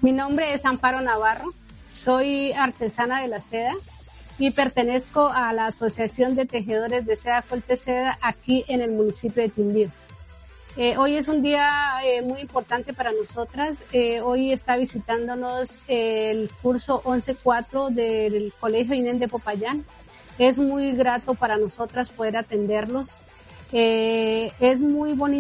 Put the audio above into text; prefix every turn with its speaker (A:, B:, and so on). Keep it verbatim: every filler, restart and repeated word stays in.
A: Mi nombre es Amparo Navarro, soy artesana de la seda y pertenezco a la Asociación de Tejedores de Seda Colteseda aquí en el municipio de Quindío. Eh, hoy es un día eh, muy importante para nosotras. Eh, hoy está visitándonos el curso once cuatro del Colegio Inés de Popayán. Es muy grato para nosotras poder atenderlos. Eh, es muy bonito